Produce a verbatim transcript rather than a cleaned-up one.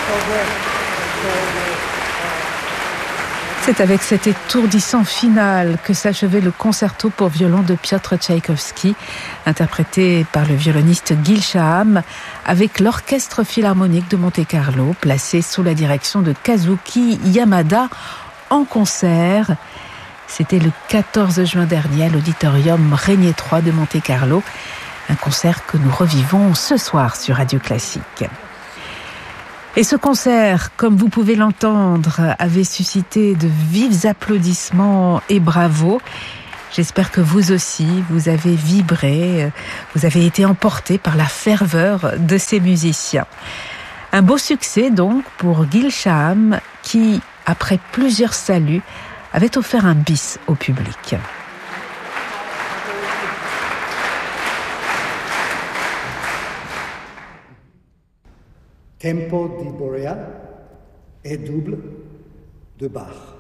C'est avec cet étourdissant final que s'achevait le concerto pour violon de Piotr Tchaïkovski, interprété par le violoniste Gil Shaham, avec l'Orchestre Philharmonique de Monte-Carlo, placé sous la direction de Kazuki Yamada, en concert. C'était le quatorze juin dernier à l'auditorium Régnier trois de Monte-Carlo, un concert que nous revivons ce soir sur Radio Classique. Et ce concert, comme vous pouvez l'entendre, avait suscité de vifs applaudissements et bravos. J'espère que vous aussi, vous avez vibré, vous avez été emporté par la ferveur de ces musiciens. Un beau succès donc pour Gil Shaham qui, après plusieurs saluts, avait offert un bis au public. Tempo di Boréal et double de Bach.